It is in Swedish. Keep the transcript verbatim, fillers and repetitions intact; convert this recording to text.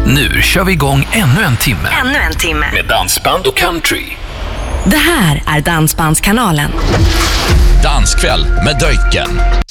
Nu kör vi igång ännu en timme. Ännu en timme. Med dansband och country. Det här är Dansbandskanalen. Danskväll med Döjken.